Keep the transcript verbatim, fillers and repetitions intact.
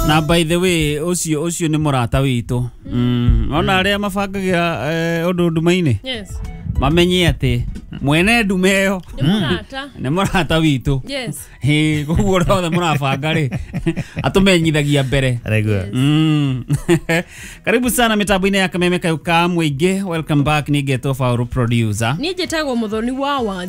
Na by the way, ucio ucio ni murata witu. Mm. Ona aria mabangagira undu ndumaini. Yes. Mamenye ati mwene ndumeo ni murata. Ni murata witu. Yes. Eh, kuguo rothe murabanga ri. Atumenyithagia mbere. Regua. Mm. Karibu sana mitambo-ini ya Kameme Kayuka mwingi. Welcome back ni Geto Fauru producer. Ni jetagwo muthoni wa wa